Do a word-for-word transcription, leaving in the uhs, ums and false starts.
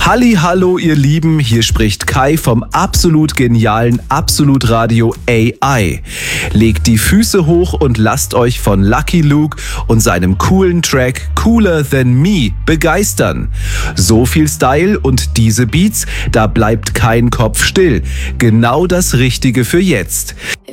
Halli, hallo ihr Lieben, hier spricht Kai vom absolut genialen Absolut Radio A I. Legt die Füße hoch und lasst euch von Lucky Luke und seinem coolen Track Cooler Than Me begeistern. So viel Style und diese Beats, da bleibt kein Kopf still. Genau das Richtige für jetzt.